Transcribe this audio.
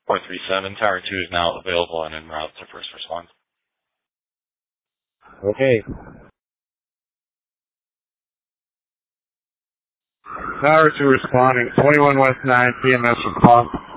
437, Tower 2 is now available and en route to first response. Okay. Tower 2 responding, 21 West 9, PMS response.